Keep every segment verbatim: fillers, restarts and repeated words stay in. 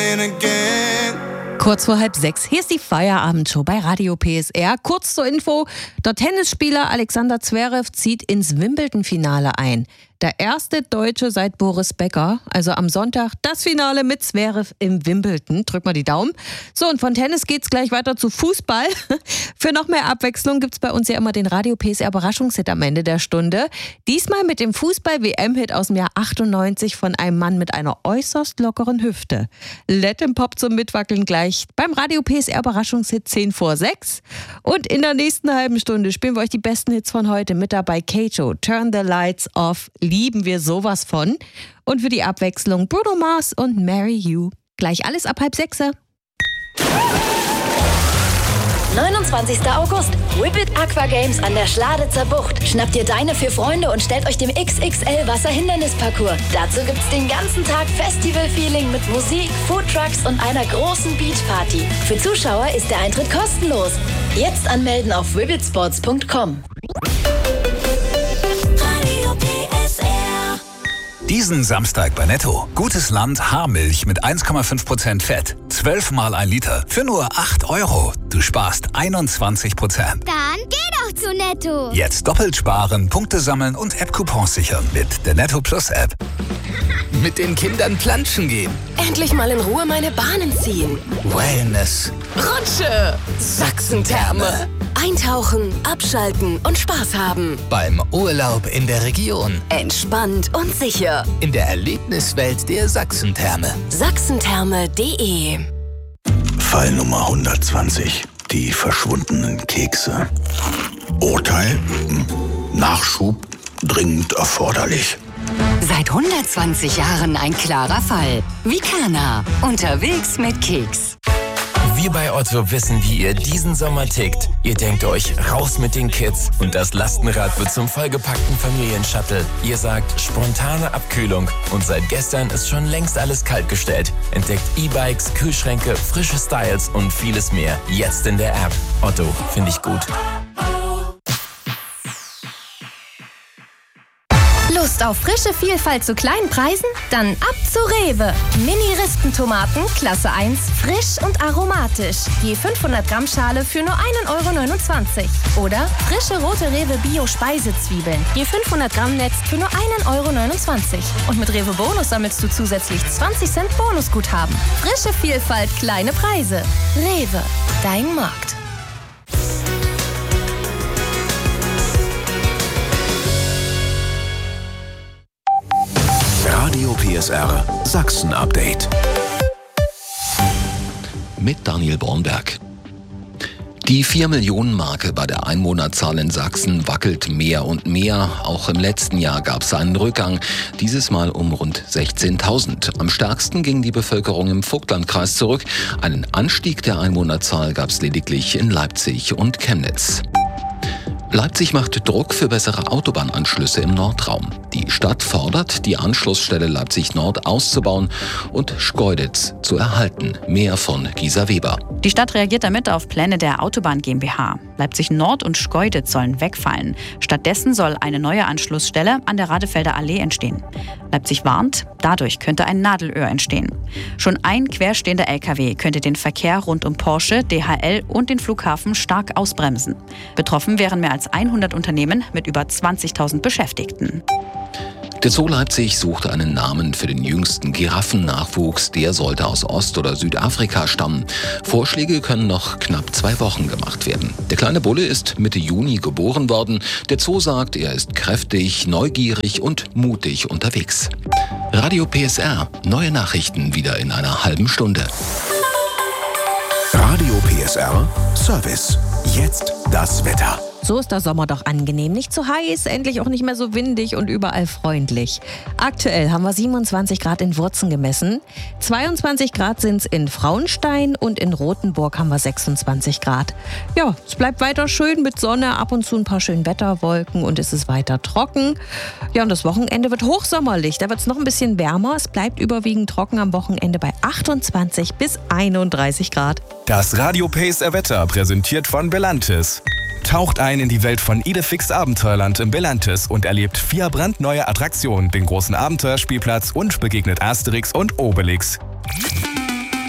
begin again. Kurz vor halb sechs, hier ist die Feierabendshow bei Radio P S R. Kurz zur Info, der Tennisspieler Alexander Zverev zieht ins Wimbledon-Finale ein. Der erste Deutsche seit Boris Becker, also am Sonntag das Finale mit Zverev im Wimbledon. Drück mal die Daumen. So, und von Tennis geht's gleich weiter zu Fußball. Für noch mehr Abwechslung gibt's bei uns ja immer den Radio P S R Überraschungshit am Ende der Stunde. Diesmal mit dem Fußball-W M-Hit aus dem Jahr achtundneunzig von einem Mann mit einer äußerst lockeren Hüfte. Let 'em Pop zum Mitwackeln gleich beim Radio P S R Überraschungshit zehn vor sechs. Und in der nächsten halben Stunde spielen wir euch die besten Hits von heute. Mit dabei Kato, Turn the Lights Off, lieben wir sowas von. Und für die Abwechslung Bruno Mars und Marry You. Gleich alles ab halb sechs. neunundzwanzigster August. Whippet Aqua Games an der Schladitzer Bucht. Schnappt ihr deine vier Freunde und stellt euch dem X X L Wasserhindernisparcours. Dazu gibt's den ganzen Tag Festival-Feeling mit Musik, Foodtrucks und einer großen Beachparty. Für Zuschauer ist der Eintritt kostenlos. Jetzt anmelden auf whippetsports punkt com. Diesen Samstag bei Netto. Gutes Land Haarmilch mit eins Komma fünf Prozent Fett. zwölf Mal ein Liter für nur acht Euro. Du sparst einundzwanzig Prozent. Dann geh doch zu Netto. Jetzt doppelt sparen, Punkte sammeln und App-Coupons sichern mit der Netto Plus App. Mit den Kindern planschen gehen. Endlich mal in Ruhe meine Bahnen ziehen. Wellness. Rutsche. Sachsentherme. Eintauchen, abschalten und Spaß haben. Beim Urlaub in der Region. Entspannt und sicher. In der Erlebniswelt der Sachsentherme. Sachsentherme punkt de. Fall Nummer hundertzwanzig. Die verschwundenen Kekse. Urteil? Nachschub dringend erforderlich. Seit hundertzwanzig Jahren ein klarer Fall. Vicana. Unterwegs mit Keks. Wir bei Otto wissen, wie ihr diesen Sommer tickt. Ihr denkt euch, raus mit den Kids und das Lastenrad wird zum vollgepackten Familienshuttle. Ihr sagt, spontane Abkühlung und seit gestern ist schon längst alles kaltgestellt. Entdeckt E-Bikes, Kühlschränke, frische Styles und vieles mehr. Jetzt in der App. Otto, finde ich gut. Lust auf frische Vielfalt zu kleinen Preisen? Dann ab zu Rewe. Mini-Ristentomaten, Klasse eins, frisch und aromatisch. Je fünfhundert Gramm Schale für nur ein Euro neunundzwanzig. Oder frische rote Rewe Bio-Speisezwiebeln. Je fünfhundert Gramm Netz für nur ein Euro neunundzwanzig. Und mit Rewe Bonus sammelst du zusätzlich zwanzig Cent Bonusguthaben. Frische Vielfalt, kleine Preise. Rewe, dein Markt. Radio P S R Sachsen Update mit Daniel Bornberg. Die vier Millionen Marke bei der Einwohnerzahl in Sachsen wackelt mehr und mehr. Auch im letzten Jahr gab es einen Rückgang, dieses Mal um rund sechzehntausend. Am stärksten ging die Bevölkerung im Vogtlandkreis zurück. Einen Anstieg der Einwohnerzahl gab es lediglich in Leipzig und Chemnitz. Leipzig macht Druck für bessere Autobahnanschlüsse im Nordraum. Die Stadt fordert, die Anschlussstelle Leipzig Nord auszubauen und Schkeuditz zu erhalten. Mehr von Gisa Weber. Die Stadt reagiert damit auf Pläne der Autobahn GmbH. Leipzig Nord und Schkeuditz sollen wegfallen. Stattdessen soll eine neue Anschlussstelle an der Radefelder Allee entstehen. Leipzig warnt, dadurch könnte ein Nadelöhr entstehen. Schon ein querstehender L K W könnte den Verkehr rund um Porsche, D H L und den Flughafen stark ausbremsen. Betroffen wären mehr als hundert Unternehmen mit über zwanzigtausend Beschäftigten. Der Zoo Leipzig sucht einen Namen für den jüngsten Giraffennachwuchs. Der sollte aus Ost- oder Südafrika stammen. Vorschläge können noch knapp zwei Wochen gemacht werden. Der kleine Bulle ist Mitte Juni geboren worden. Der Zoo sagt, er ist kräftig, neugierig und mutig unterwegs. Radio P S R. Neue Nachrichten wieder in einer halben Stunde. Radio P S R Service. Jetzt das Wetter. So ist der Sommer doch angenehm. Nicht zu heiß, endlich auch nicht mehr so windig und überall freundlich. Aktuell haben wir siebenundzwanzig Grad in Wurzen gemessen. zweiundzwanzig Grad sind es in Frauenstein und in Rothenburg haben wir sechsundzwanzig Grad. Ja, es bleibt weiter schön mit Sonne, ab und zu ein paar schönen Wetterwolken und es ist weiter trocken. Ja, und das Wochenende wird hochsommerlich. Da wird es noch ein bisschen wärmer. Es bleibt überwiegend trocken am Wochenende bei achtundzwanzig bis einunddreißig Grad. Das Radio P S R Wetter präsentiert von Belantis. Taucht ein in die Welt von Idefix Abenteuerland im Belantis und erlebt vier brandneue Attraktionen, den großen Abenteuerspielplatz und begegnet Asterix und Obelix.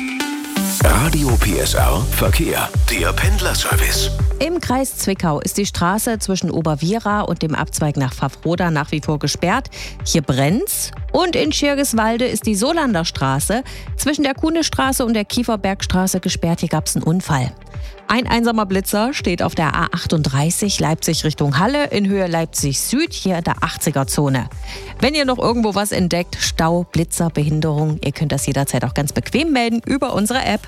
Radio P S R Verkehr. Der Pendlerservice. Im Kreis Zwickau ist die Straße zwischen Oberwiera und dem Abzweig nach Pfaffroda nach wie vor gesperrt. Hier brennt's. Und in Schirgiswalde ist die Solander Straße zwischen der Kuhnestraße und der Kieferbergstraße gesperrt. Hier gab's einen Unfall. Ein einsamer Blitzer steht auf der A achtunddreißig Leipzig Richtung Halle in Höhe Leipzig Süd, hier in der achtziger-Zone. Wenn ihr noch irgendwo was entdeckt, Stau, Blitzer, Behinderung, ihr könnt das jederzeit auch ganz bequem melden über unsere App.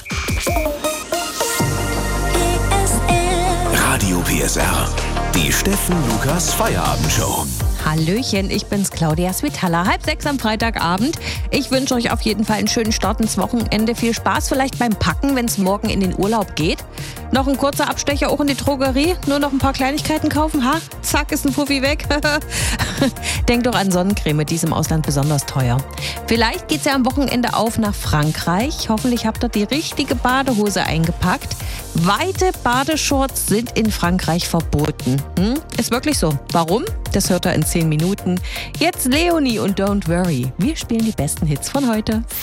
Radio P S R. Die Steffen Lukas Feierabendshow. Hallöchen, ich bin's Claudia Switala, halb sechs am Freitagabend. Ich wünsche euch auf jeden Fall einen schönen Start ins Wochenende. Viel Spaß vielleicht beim Packen, wenn es morgen in den Urlaub geht. Noch ein kurzer Abstecher auch in die Drogerie. Nur noch ein paar Kleinigkeiten kaufen. Ha, zack, ist ein Fuffi weg. Denkt doch an Sonnencreme, die ist im Ausland besonders teuer. Vielleicht geht's ja am Wochenende auf nach Frankreich. Hoffentlich habt ihr die richtige Badehose eingepackt. Weite Badeshorts sind in Frankreich verboten. Hm? Ist wirklich so. Warum? Das hört ihr in zehn Minuten. Jetzt Leonie und Don't Worry. Wir spielen die besten Hits von heute.